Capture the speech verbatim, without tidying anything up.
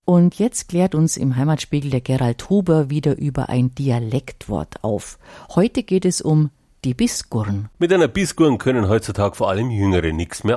Und jetzt klärt uns im Heimatspiegel der Gerald Huber wieder über ein Dialektwort auf. Heute geht es um die Bisgurn. Mit einer Bisgurn können heutzutage vor allem Jüngere nichts mehr